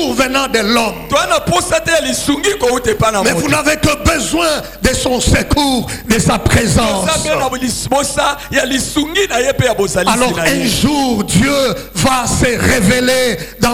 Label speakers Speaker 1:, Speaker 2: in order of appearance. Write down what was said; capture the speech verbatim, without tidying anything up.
Speaker 1: venant de l'homme. Mais vous n'avez que besoin de son secours, de sa présence. Alors un jour, Dieu va se révéler dans